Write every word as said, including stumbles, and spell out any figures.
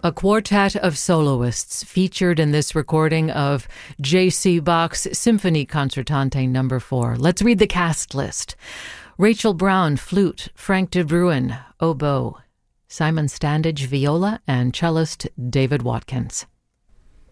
A quartet of soloists featured in this recording of J C. Bach's Symphony Concertante number four. Let's read the cast list. Rachel Brown, flute. Frank de Bruin, oboe. Simon Standage, viola. And cellist David Watkins.